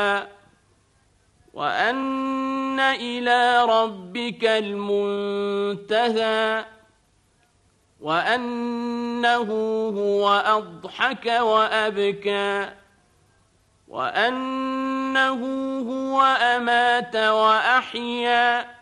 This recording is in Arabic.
وأن إلى ربك المنتهى وأنه هو أضحك وأبكى وأنه هو أمات وأحيا